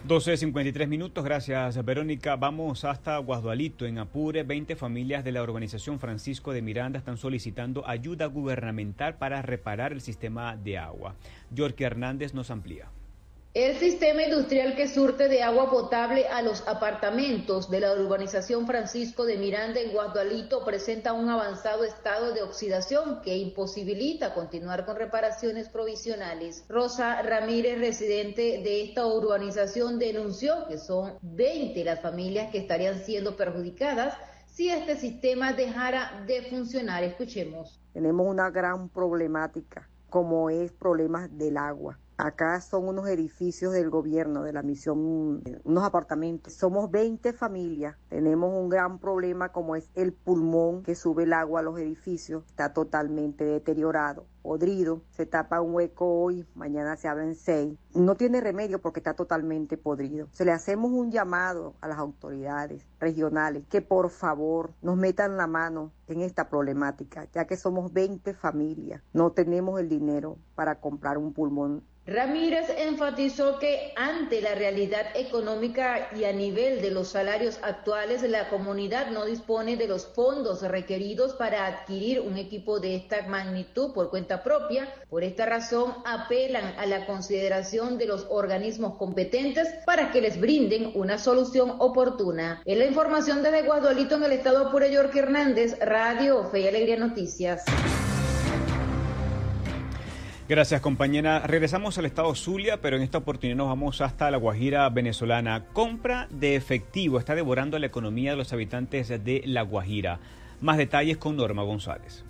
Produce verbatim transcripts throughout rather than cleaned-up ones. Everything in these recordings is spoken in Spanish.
doce cincuenta y tres minutos, gracias Verónica. Vamos hasta Guasdualito, en Apure. veinte familias de la organización Francisco de Miranda están solicitando ayuda gubernamental para reparar el sistema de agua. Yorky Hernández nos amplía. El sistema industrial que surte de agua potable a los apartamentos de la urbanización Francisco de Miranda en Guasdualito presenta un avanzado estado de oxidación que imposibilita continuar con reparaciones provisionales. Rosa Ramírez, residente de esta urbanización, denunció que son veinte las familias que estarían siendo perjudicadas si este sistema dejara de funcionar. Escuchemos. Tenemos una gran problemática, como es problemas del agua. Acá son unos edificios del gobierno, de la misión, unos apartamentos. Somos veinte familias. Tenemos un gran problema como es el pulmón que sube el agua a los edificios. Está totalmente deteriorado, podrido. Se tapa un hueco hoy, mañana se abren seis. No tiene remedio porque está totalmente podrido. Se le hacemos un llamado a las autoridades regionales que por favor nos metan la mano en esta problemática, ya que somos veinte familias. No tenemos el dinero para comprar un pulmón. Ramírez enfatizó que ante la realidad económica y a nivel de los salarios actuales, la comunidad no dispone de los fondos requeridos para adquirir un equipo de esta magnitud por cuenta propia. Por esta razón, apelan a la consideración de los organismos competentes para que les brinden una solución oportuna. En la información desde Guasdualito, en el estado Apure, Yorky Hernández, Radio Fe y Alegría Noticias. Gracias, compañera. Regresamos al estado Zulia, pero en esta oportunidad nos vamos hasta La Guajira venezolana. Compra de efectivo está devorando la economía de los habitantes de La Guajira. Más detalles con Norma González.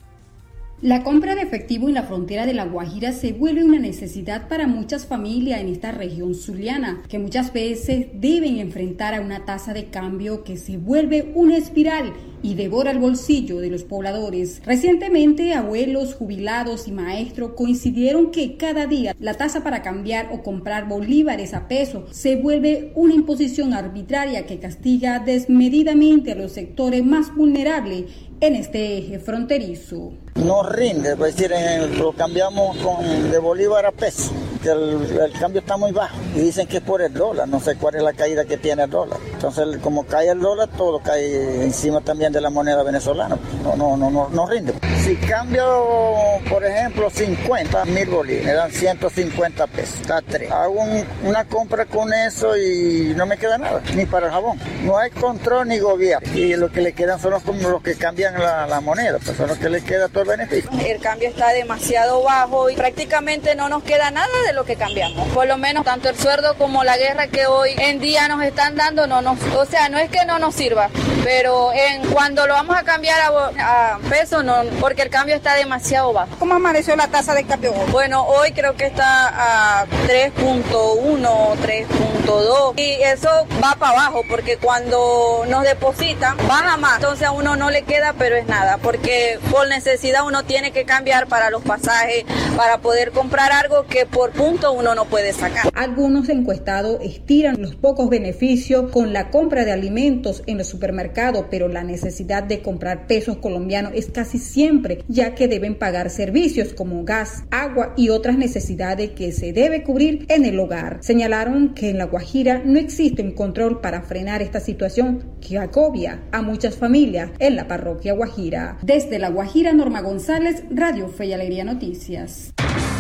La compra de efectivo en la frontera de La Guajira se vuelve una necesidad para muchas familias en esta región zuliana, que muchas veces deben enfrentar a una tasa de cambio que se vuelve una espiral y devora el bolsillo de los pobladores. Recientemente, abuelos, jubilados y maestros coincidieron que cada día la tasa para cambiar o comprar bolívares a peso se vuelve una imposición arbitraria que castiga desmedidamente a los sectores más vulnerables en este eje fronterizo. No rinde, es decir, en, lo cambiamos con, de bolívar a peso, que el, el cambio está muy bajo y dicen que es por el dólar, no sé cuál es la caída que tiene el dólar. Entonces, como cae el dólar, todo cae encima también de la moneda venezolana, no, no, no, no, no rinde. Si cambio, por ejemplo, cincuenta mil bolívares, me dan ciento cincuenta pesos, está tres. Hago un, una compra con eso y no me queda nada, ni para el jabón. No hay control ni gobierno y lo que le quedan son los, los que cambian la, la moneda, pues son los que le queda todo el beneficio. El cambio está demasiado bajo y prácticamente no nos queda nada de lo que cambiamos. Por lo menos tanto el sueldo como la guerra que hoy en día nos están dando, no nos, o sea, no es que no nos sirva, pero en cuando lo vamos a cambiar a, a peso, no, porque el cambio está demasiado bajo. ¿Cómo amaneció la tasa de cambio hoy? Bueno, hoy creo que está a tres punto uno, tres punto dos y eso va para abajo porque cuando nos depositan baja más, entonces a uno no le queda, pero es nada, porque por necesidad uno tiene que cambiar para los pasajes, para poder comprar algo que por punto uno no puede sacar. Algunos encuestados estiran los pocos beneficios con la compra de alimentos en los supermercados, pero la necesidad de comprar pesos colombianos es casi siempre, ya que deben pagar servicios como gas, agua y otras necesidades que se debe cubrir en el hogar. Señalaron que en La Guajira no existe un control para frenar esta situación que agobia a muchas familias en la parroquia Guajira. Desde La Guajira, Norma González, Radio Fe y Alegría Noticias.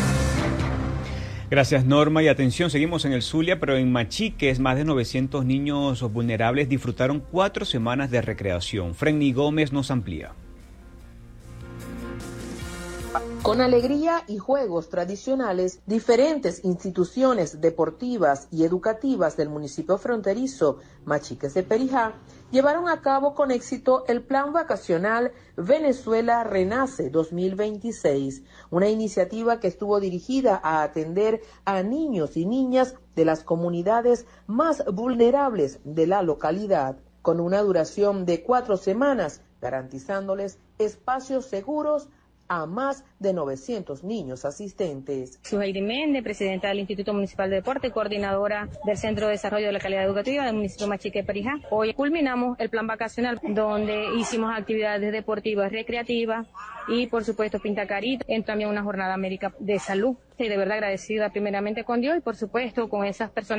Gracias, Norma. Y atención, seguimos en el Zulia, pero en Machiques, más de novecientos niños vulnerables disfrutaron cuatro semanas de recreación. Frenny Gómez nos amplía. Con alegría y juegos tradicionales, diferentes instituciones deportivas y educativas del municipio fronterizo Machiques de Perijá llevaron a cabo con éxito el Plan Vacacional Venezuela Renace dos mil veintiséis, una iniciativa que estuvo dirigida a atender a niños y niñas de las comunidades más vulnerables de la localidad, con una duración de cuatro semanas, garantizándoles espacios seguros a más de novecientos niños asistentes. Suheiri Méndez, presidenta del Instituto Municipal de Deporte, coordinadora del Centro de Desarrollo de la Calidad Educativa del municipio Machiques de Perijá. Hoy culminamos el plan vacacional donde hicimos actividades deportivas, recreativas y por supuesto pintacarita, en también una jornada médica de salud. Y de verdad agradecida primeramente con Dios y por supuesto con esas personas